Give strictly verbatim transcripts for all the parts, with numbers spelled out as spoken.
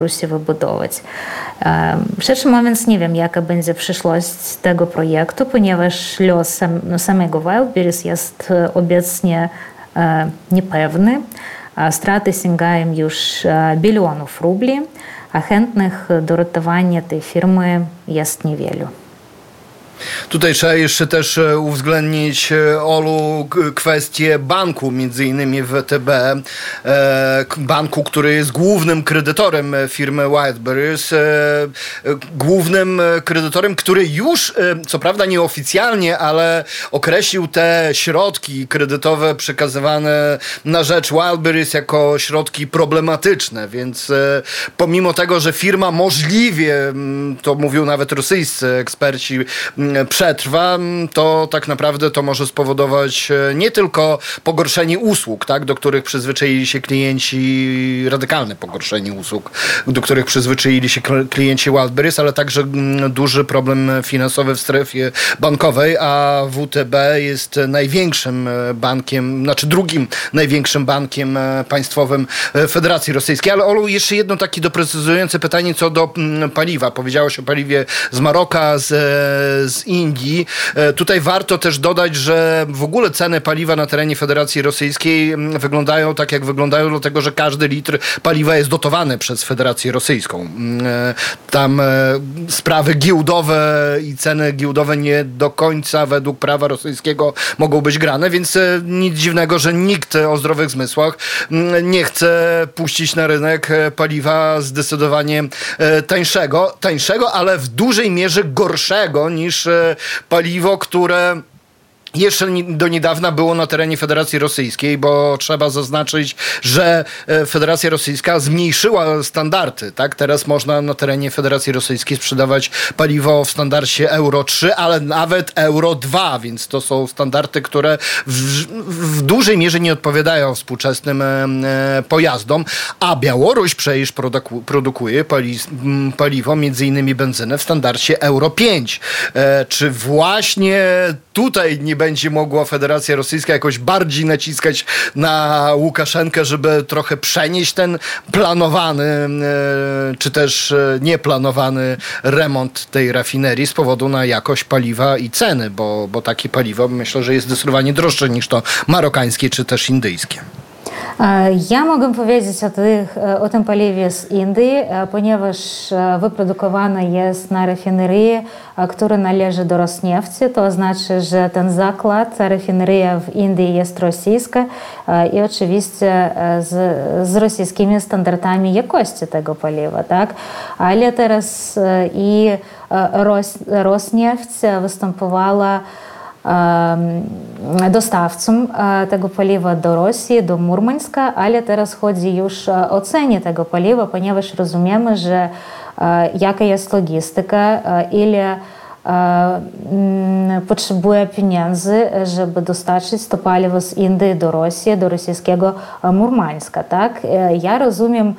Białorusi wybudować. Szczerze mówiąc, nie wiem, jaka będzie przyszłość tego projektu, ponieważ los sam, no, samego Wildberries jest obecnie e, niepewny. Straty sięgają już bilionów rubli, a chętnych do ratowania tej firmy jest niewielu. Tutaj trzeba jeszcze też uwzględnić, Olu, kwestię banku, między innymi W T B, banku, który jest głównym kredytorem firmy Wildberries, głównym kredytorem, który już, co prawda nieoficjalnie, ale określił te środki kredytowe przekazywane na rzecz Wildberries jako środki problematyczne, więc pomimo tego, że firma możliwie, to mówią nawet rosyjscy eksperci, przetrwa, to tak naprawdę to może spowodować nie tylko pogorszenie usług, tak, do których przyzwyczaili się klienci, radykalne pogorszenie usług, do których przyzwyczaili się klienci Wildberries, ale także duży problem finansowy w strefie bankowej, a W T B jest największym bankiem, znaczy drugim największym bankiem państwowym Federacji Rosyjskiej. Ale Olu, jeszcze jedno takie doprecyzujące pytanie co do paliwa. Powiedziałaś o paliwie z Maroka, z, z Indii. Tutaj warto też dodać, że w ogóle ceny paliwa na terenie Federacji Rosyjskiej wyglądają tak, jak wyglądają, dlatego że każdy litr paliwa jest dotowany przez Federację Rosyjską. Tam sprawy giełdowe i ceny giełdowe nie do końca według prawa rosyjskiego mogą być grane, więc nic dziwnego, że nikt o zdrowych zmysłach nie chce puścić na rynek paliwa zdecydowanie tańszego, tańszego, ale w dużej mierze gorszego niż paliwo, które jeszcze do niedawna było na terenie Federacji Rosyjskiej, bo trzeba zaznaczyć, że Federacja Rosyjska zmniejszyła standardy. Tak? Teraz można na terenie Federacji Rosyjskiej sprzedawać paliwo w standardzie Euro trzy, ale nawet Euro dwa, więc to są standardy, które w, w dużej mierze nie odpowiadają współczesnym e, pojazdom, a Białoruś przecież produku, produkuje pali, paliwo, między innymi benzynę w standardzie Euro pięć. E, czy właśnie tutaj nie będzie mogła Federacja Rosyjska jakoś bardziej naciskać na Łukaszenkę, żeby trochę przenieść ten planowany, czy też nieplanowany remont tej rafinerii z powodu na jakość paliwa i ceny, bo, bo takie paliwo myślę, że jest zdecydowanie droższe niż to marokańskie czy też indyjskie. Ja mogę powiedzieć o, tych, o tym paliwie z Indii, ponieważ wyprodukowane jest na rafinerii, która należy do Rosniefti. To znaczy, że ten zakład, rafineria w Indii jest rosyjska i oczywiście z, z rosyjskimi standardami jakości tego paliwa. Tak? Ale teraz i Ros, Rosnieft występowała dostawcą tego paliwa do Rosji, do Murmańska, ale teraz chodzi już o cenie tego paliwa, ponieważ rozumiemy, że jaka jest logistyka, ile potrzebuje pieniędzy, żeby dostarczyć to paliwo z Indii do Rosji, do rosyjskiego Murmańska. Tak? Ja rozumiem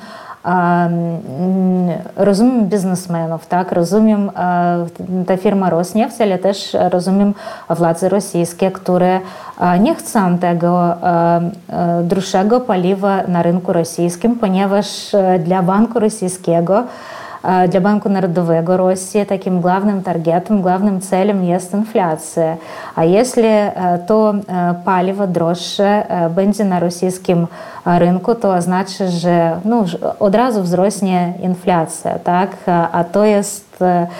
Rozumiem biznesmenów, tak? Rozumiem ta firma Rosneft, ale też rozumiem władze rosyjskie, które nie chcą tego droższego paliwa na rynku rosyjskim, ponieważ dla banku rosyjskiego, dla Banku Narodowego Rosji takim głównym targetem, głównym celem jest inflacja. A jeśli to paliwo droższe będzie na rosyjskim rynku, to oznacza, że no, od razu wzrośnie inflacja, tak? A to jest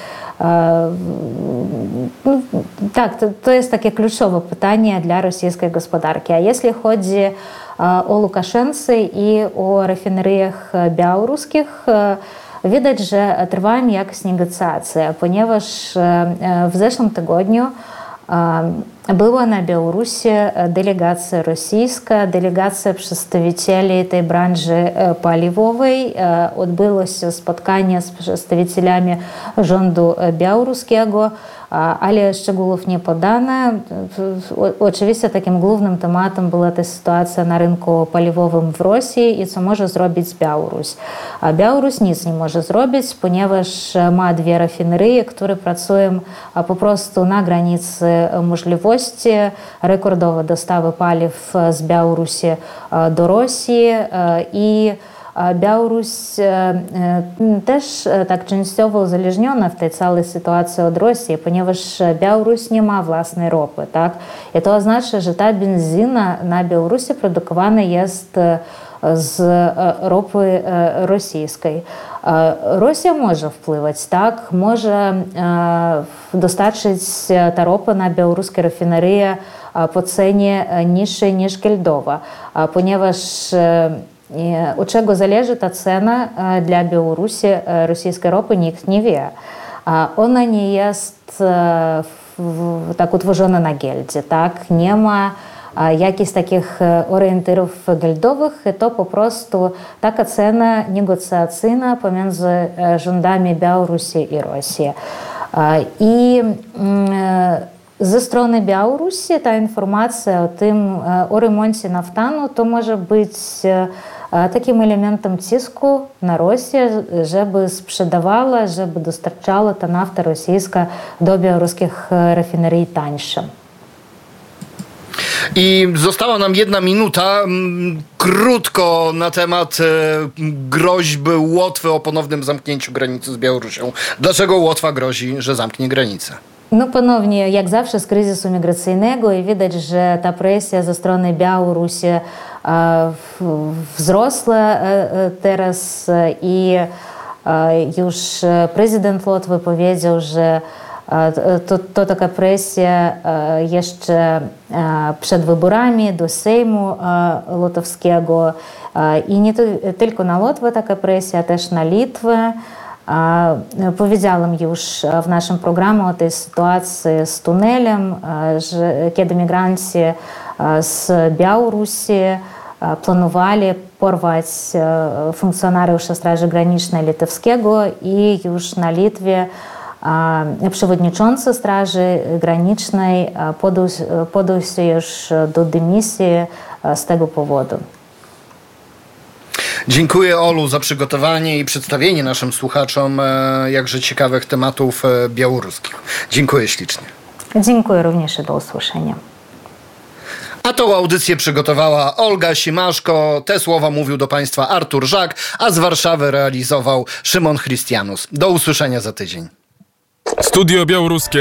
tak, to, to jest takie kluczowe pytanie dla rosyjskiej gospodarki. A jeśli chodzi o Łukaszenkę i o rafineriach białoruskich, widać, że trwają jakieś negocjacje, ponieważ w zeszłym tygodniu była na Białorusi delegacja rosyjska, delegacja przedstawicieli tej branży paliwowej. Odbyło się spotkanie z przedstawicielami rządu białoruskiego, ale szczegółów nie podano. Oczywiście takim głównym tematem była ta sytuacja na rynku paliwowym w Rosji i co może zrobić Białoruś. A Białoruś nic nie może zrobić, ponieważ ma dwie rafinerie, które pracują po prostu na granicy możliwości. Rekordowe dostawy paliw z Białorusi do Rosji i Białoruś też tak częściowo uzależniona w tej całej sytuacji od Rosji, ponieważ Białoruś nie ma własnej ropy, tak? I to oznacza, że ta benzyna na Białorusi produkowana jest z ropy rosyjskiej. Rosja może wpływać, tak? Może dostarczyć ta ropa na białoruskie rafinerie po cenie niższej niż giełdowa, ponieważ od czego zależy ta cena dla Białorusi rosyjskiej ropy, nikt nie wie. Ona nie jest tak utworzona na giełdzie, tak? Nie ma jakichś takich orientirów giełdowych, to po prostu taka cena negocjacyjna pomiędzy rządami Białorusi i Rosji. I ze strony Białorusi ta informacja o tym, o remoncie naftanu, to może być takim elementem cisku na Rosję, żeby sprzedawała, żeby dostarczała ta nafta rosyjska do białoruskich rafinerii tańsza. I została nam jedna minuta. Krótko na temat groźby Łotwy o ponownym zamknięciu granicy z Białorusią. Dlaczego Łotwa grozi, że zamknie granicę? No ponownie, jak zawsze z kryzysu migracyjnego i widać, że ta presja ze strony Białorusi wzrosła teraz i już prezydent Łotwy powiedział, że To, to taka presja jeszcze przed wyborami do Sejmu Łotewskiego i nie tylko na Łotwę taka presja, też na Litwę. Powiedziałam już w naszym programie o tej sytuacji z tunelem, że kiedy migranci z Białorusi planowali porwać funkcjonariusza Straży Granicznej Litewskiego i już na Litwie przewodniczący Straży Granicznej podał, podał się już do dymisji z tego powodu. Dziękuję, Olu, za przygotowanie i przedstawienie naszym słuchaczom jakże ciekawych tematów białoruskich. Dziękuję ślicznie. Dziękuję również i do usłyszenia. A tą audycję przygotowała Olga Simaszko. Te słowa mówił do Państwa Artur Żak, a z Warszawy realizował Szymon Chrystianus. Do usłyszenia za tydzień. Studio Białoruskie